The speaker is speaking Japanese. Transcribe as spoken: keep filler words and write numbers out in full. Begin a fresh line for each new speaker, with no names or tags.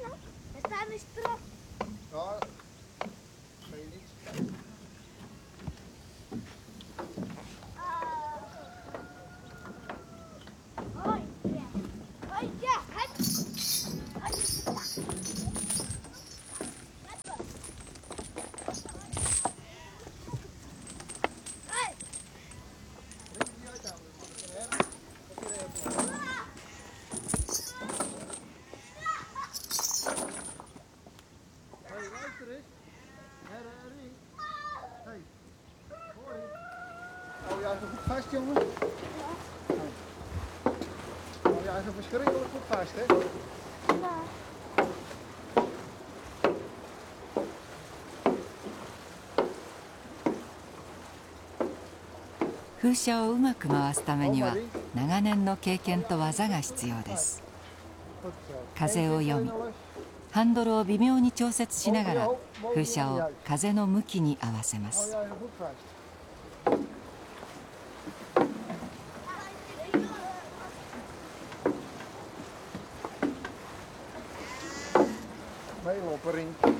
We staan in strop.
Ja, weet je niet.
Hoi, ja. Hoi, ja. Het. Hoi, ja. Hoi.
Hé, luister eens. Harry. Hé, hoor je? Hou jij zo goed vast, jongen? Ja. Hou jij zo verschrikkelijk goed vast, hè?
Ja.
風車をうまく回すためには長年の経験と技が必要です。風を読み、ハンドルを微妙に調節しながら風車を風の向きに合わせます。
Meelopen, Rien.